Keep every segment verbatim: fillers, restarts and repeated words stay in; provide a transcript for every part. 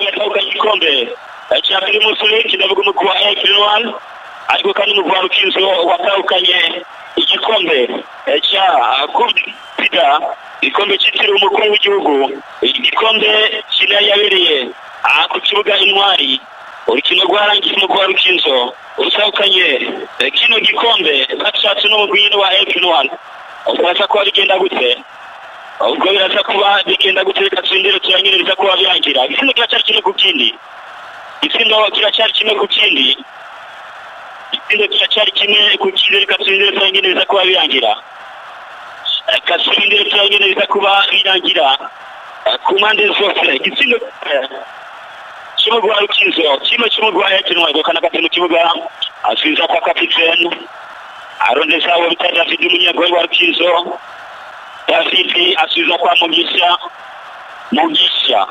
yatauka igikombe cha Primus League ndavuga umugwi wa Equinox ariko kandi umugwi wa Rukinzo wataukanye igikombe cha Kubita igikombe cyitiriwe umukuru w'igihugu igikombe kinayabereye ku kibuga Intwari urukino rwarangiye umugwi wa Rukinzo usahukanye kino gikombe batsatse n'umugwi wa Equinox ubasa ko bigenda gute ubwo biraza kuba bigenda gutereka tsindire turanyereza kuba byangira ikintu kiracyari kimwe ku kindi ikintu kiracyari kimwe ku kindi ikintu kiracyari kimwe ku kindi reka tsindire turanyereza kuba byangira kasindire turanyereza kuba birangira ku mpande zose ikintu kimwe gwa Rukinzo kimwe kimwe gwa Equinox kana gatemu kibuga asiza kwa kapiteni arondeza abo bita David Munyagwe wa Rukinzo David asubiza kwa Mugisha Mugisha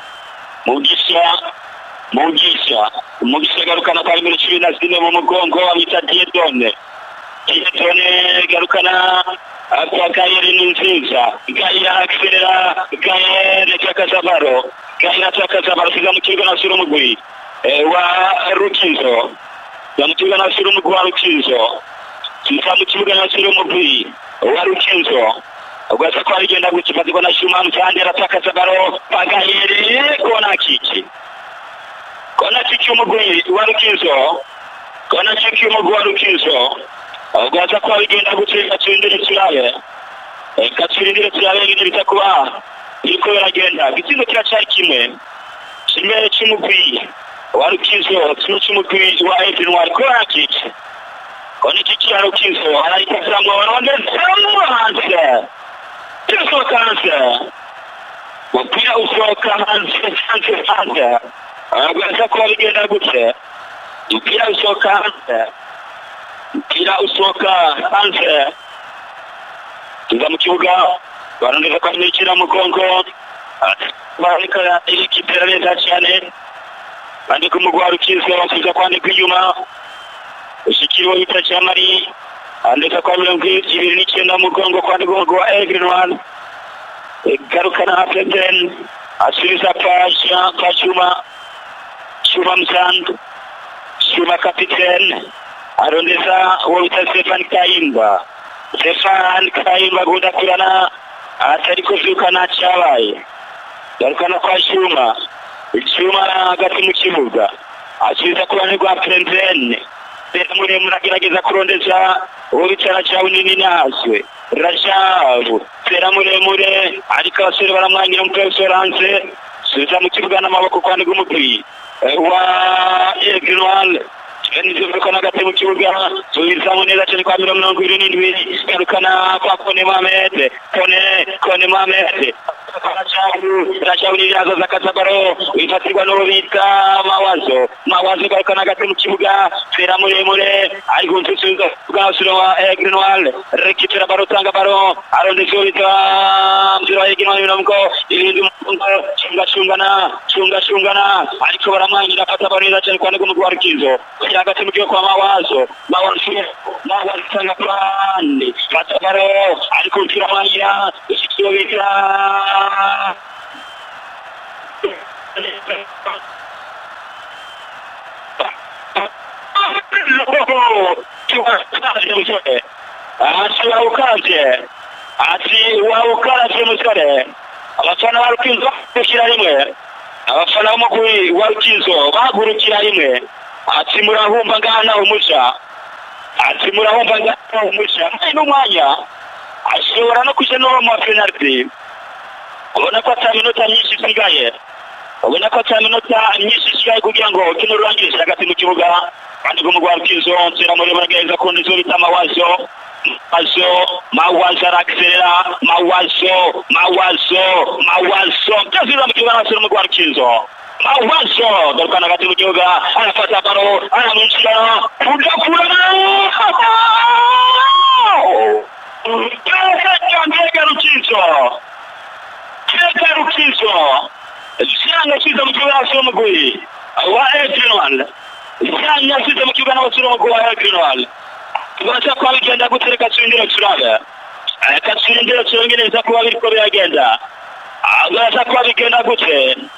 Mugisha Mugisha Mugisha garukana kwa nimero cumi na zine mu mugongo abita Diedone Diedone garukana kwa Kayeri Nziza Kayeri akselera Kayeri Chakazabaro Kayeri Chakazabaro kiza mu kibuga na sura mugwi wa Rukinzo ya mu kibuga na sura mugwi wa Rukinzo kiza mu kibuga na sura mugwi wa Rukinzo ubwo ko bigenda gukifatwa na Shuma Mutande aratakaza baro Pagayere kona kiki kona kiki umugwi wa Rukinzo kona kiki umugwi wa Rukinzo ubwo ko bigenda gukifatwa tsindire turabe katsindire turabe ngene bitakuba iko biragenda gitsindo kiracyari kimwe kimwe cy'umugwi wa Rukinzo kimwe cy'umugwi wa Equinox kona kiki kona kiki ya Rukinzo arayikaza mu ronde hanze usohoka hanze umupira usohoka hanze hanze hanze aragwaza ko bigenda gutse umupira usohoka hanze umupira usohoka hanze tuza mu kibuga barondeza kwa Nikira Mugongo bareka ikipera neza cyane kandi ku mugwa Rukinzo basubiza kwandika inyuma ushikiriwe bita cyamari andika kwa mirongo ibiri n'icyenda Mugongo kwa Mugongo wa Equinox garukana hapenden asubiza pasha pashuma Shuma Mzand Shuma kapitene arondeza uwo bita Stefan Kayimba Stefan Kayimba gudakurana atari kuvyukana cyabaye garukana kwa Shuma Shuma hagati mu kibuga asubiza kwa Rwa Penzene Mure muragerageza kurondeza uwo bicara cyawe nini naswe Rajabu Sera muremure ariko abasore baramwangira umupira hanze subiza mu kibuga n'amaboko kwandi gumupiri wa Equinox Nizo kana gate mu kibuga subiza mu neza cyane kwa mirongo irindwi garukana kwa Kone Mohamed Kone Kone Mohamed Rajabu Rajabu zakazabaro ifatirwa no bita Mawazo Mawazo garukana gate mu kibuga Sera muremure ariko nsubiza bwa sura wa Equinox rekitera baro tanga baro aronde bita mzira Equinox binomko ibindi chunga chungana chunga chungana ariko baramwangira afata baro neza cyane kwa Ngumugwa wa Rukinzo hagati mu gihe kwa Mawazo Mawazo Mawazo tanga plani fata baro ariko mpira mwangira ikiyo bita ati wawukaje ati wawukaje musore abafana ba Rukinzo bashira rimwe abafana b'umugwi wa Rukinzo bagurukira rimwe ati murahumba ngana umusha ati murahumba ngana umusha n'umwanya ashobora no kuje no mu penalty ubona ko ata minota nyinshi isigaye ubona ko ata minota nyinshi isigaye kugira ngo kino rurangize hagati mu kibuga kandi go mu Rwa Rukinzo nsera muri bageza ko ndizo bita Mawazo Mawazo Mawazo akselera Mawazo Mawazo Mawazo kazira mu kibuga n'abasore mu Rwa Rukinzo Mawazo garukana hagati mu kibuga arafata baro aramunshira kudakurana Kega Rukinzo Kega Rukinzo Siyanga kiza mu kibuga n'abasore mu Rwa wa Equinox Siyanga kiza mu kibuga n'abasore mu Rwa wa Equinox Tubasha kwa bigenda gutereka tsindiro turabe Aka tsindiro cyongereza kuba biriko biragenda Tubasha kwa bigenda gute